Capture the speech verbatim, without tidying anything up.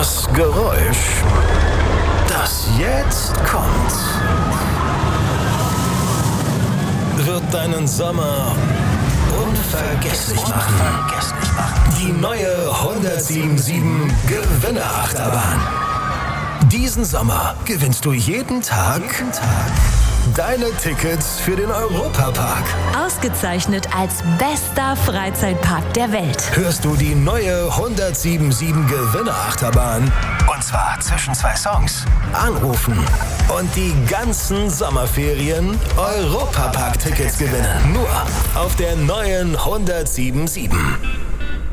Das Geräusch, das jetzt kommt, wird deinen Sommer unvergesslich machen. Die neue hundertsieben Komma sieben Gewinnerachterbahn. Diesen Sommer gewinnst du jeden Tag, jeden Tag deine Tickets für den Europapark. Ausgezeichnet als bester Freizeitpark der Welt. Hörst du die neue hundertsieben Komma sieben Gewinnerachterbahn? Und zwar zwischen zwei Songs. Anrufen und die ganzen Sommerferien Europapark-Tickets gewinnen. Nur auf der neuen hundertsieben Komma sieben.